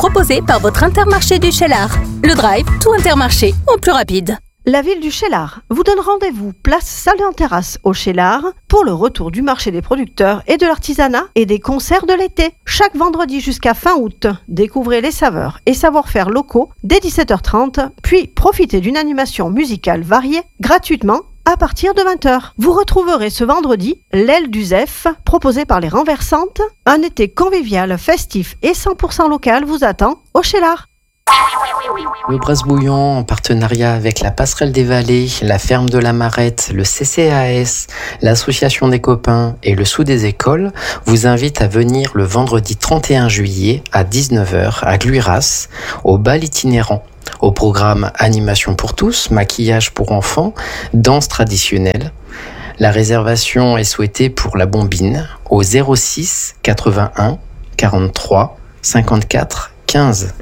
proposé par votre Intermarché du Cheylard. Le drive, tout Intermarché, en plus rapide. La ville du Cheylard vous donne rendez-vous place Salle en Terrasse au Cheylard pour le retour du marché des producteurs et de l'artisanat et des concerts de l'été. Chaque vendredi jusqu'à fin août, découvrez les saveurs et savoir-faire locaux dès 17h30, puis profitez d'une animation musicale variée gratuitement à partir de 20h. Vous retrouverez ce vendredi l'aile du Zef, proposée par les Renversantes. Un été convivial, festif et 100% local vous attend au Cheylard. Le Bresse-Bouillon, en partenariat avec la Passerelle des Vallées, la Ferme de la Marette, le CCAS, l'Association des Copains et le Sous des Écoles, vous invite à venir le vendredi 31 juillet à 19h à Gluiras, au bal itinérant. Au programme animation pour tous, maquillage pour enfants, danse traditionnelle. La réservation est souhaitée pour la Bombine au 06 81 43 54 15.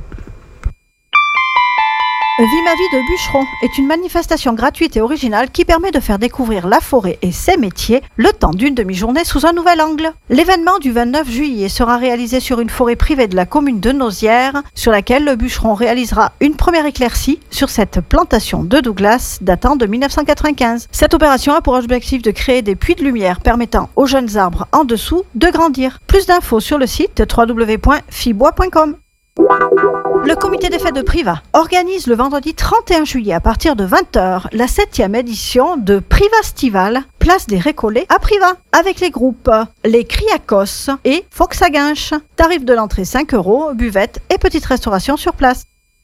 Vie ma vie de bûcheron est une manifestation gratuite et originale qui permet de faire découvrir la forêt et ses métiers le temps d'une demi-journée sous un nouvel angle. L'événement du 29 juillet sera réalisé sur une forêt privée de la commune de Nauzières, sur laquelle le bûcheron réalisera une première éclaircie sur cette plantation de Douglas datant de 1995. Cette opération a pour objectif de créer des puits de lumière permettant aux jeunes arbres en dessous de grandir. Plus d'infos sur le site www.fibois.com. Le comité des fêtes de Privas organise le vendredi 31 juillet à partir de 20h la 7e édition de Privastival, place des Récollets à Privas, avec les groupes Les Criacos et Fox à Guinche. Tarif de l'entrée 5 €, buvette et petite restauration sur place.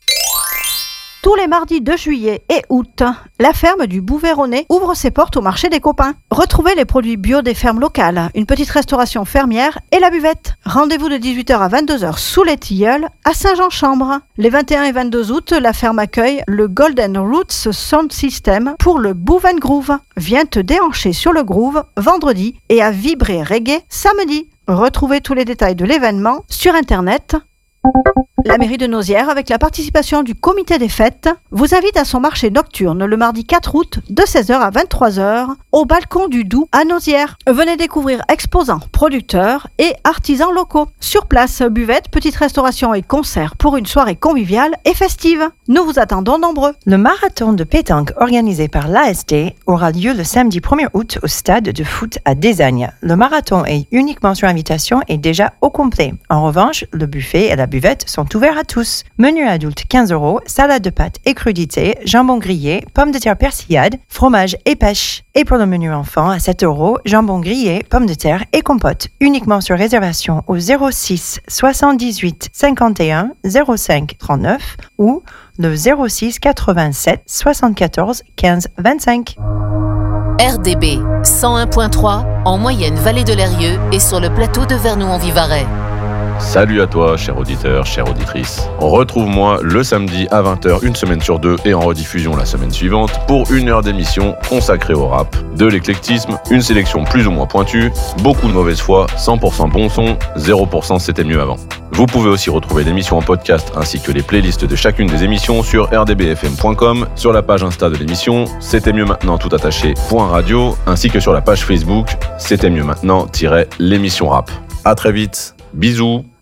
Tous les mardis de juillet et août, la ferme du Bouveyronnet ouvre ses portes au marché des copains. Retrouvez les produits bio des fermes locales, une petite restauration fermière et la buvette. Rendez-vous de 18h à 22h sous les Tilleuls à Saint-Jean-Chambre. Les 21 et 22 août, la ferme accueille le Golden Roots Sound System pour le Bouven Groove. Viens te déhancher sur le groove vendredi et à vibrer reggae samedi. Retrouvez tous les détails de l'événement sur internet. La mairie de Nauzières, avec la participation du comité des fêtes, vous invite à son marché nocturne le mardi 4 août de 16h à 23h au balcon du Doubs à Nauzières. Venez découvrir exposants, producteurs et artisans locaux. Sur place, buvette, petite restauration et concert pour une soirée conviviale et festive. Nous vous attendons nombreux. Le marathon de pétanque organisé par l'ASD aura lieu le samedi 1er août au stade de foot à Désagne. Le marathon est uniquement sur invitation et déjà au complet. En revanche, le buffet et la buvette sont ouverts à tous. Menu adulte 15 €, salade de pâtes et crudités, jambon grillé, pommes de terre persillade, fromage et pêche. Et pour le menu enfant à 7 €, jambon grillé, pommes de terre et compote. Uniquement sur réservation au 06 78 51 05 39 ou le 06 87 74 15 25. RDB 101.3 en moyenne vallée de l'Eyrieux et sur le plateau de Vernoux-en-Vivarais. Salut à toi, cher auditeur, chère auditrice. Retrouve-moi le samedi à 20h, une semaine sur deux, et en rediffusion la semaine suivante, pour une heure d'émission consacrée au rap. De l'éclectisme, une sélection plus ou moins pointue, beaucoup de mauvaise foi, 100% bon son, 0% c'était mieux avant. Vous pouvez aussi retrouver l'émission en podcast ainsi que les playlists de chacune des émissions sur rdbfm.com, sur la page Insta de l'émission, c'était mieux maintenant tout attaché .radio, ainsi que sur la page Facebook, c'était mieux maintenant -l'émission rap. À très vite. Bisous.